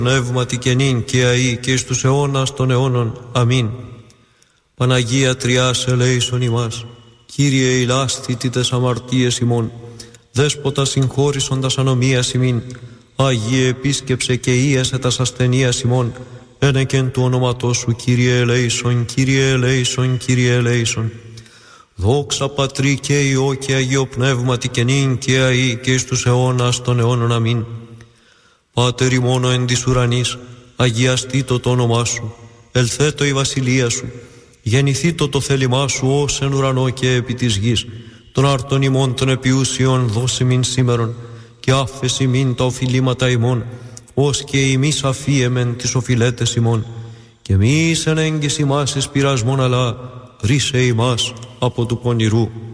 πνεύματι και νυν και αεί και εις τους αιώνας των αιώνων. Αμήν. Παναγία Τριάς ελέησον ημάς. Κύριε ηλάσθητη τες αμαρτίες ημών. Δέσποτα συγχώρησον τας ανομίας ημίν. Άγιε επίσκεψε και ίασε τας ασθενείας ημών. Ένεκεν του ονόματός σου, Κύριε ελέησον, Κύριε ελέησον, Κύριε ελέησον. Δόξα Πατρί και Υιό και Αγίο Πνεύματι και νυν και αεί και εις τους αιώνας των αιώνων. Αμήν. Πάτερ ημών εν της ουρανής, αγιαστήτω το όνομά σου, ελθέτω η βασιλεία σου, γεννηθήτω το θέλημά σου ως εν ουρανό και επί της γης. Των άρτων ημών των επιούσιων δώσε μην σήμερον, και άφεση μην τα οφειλήματα ημών, ως και ημείς αφίεμεν τις οφειλέτες ημών. Και μη εις εν έγκυς ημάς εις πειρασμόν, αλλά ρίσε ημάς από του πονηρού.